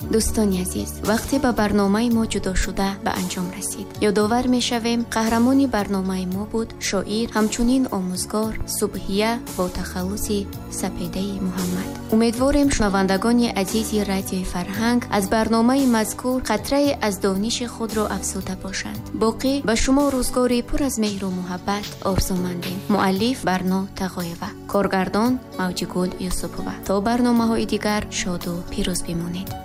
دوستان عزیز، وقتی به برنامه ما جدا شده به انجام رسید. یادآور می‌شویم قهرمان برنامه ما بود شاعر همچنین آموزگار صبحیه با تخلص سپیده محمد. امیدواریم شنوندگان عزیز رادیوی فرهنگ از برنامه مذکور قطره از دانش خود را افزوده باشند. باقی به شما روزگاری پر از مهر و محبت آرزومندیم. مؤلف برنا تقایوه، کارگردان موجی گل یوسفوه. تا برنامه‌های دیگر شاد و پیروز بمانید.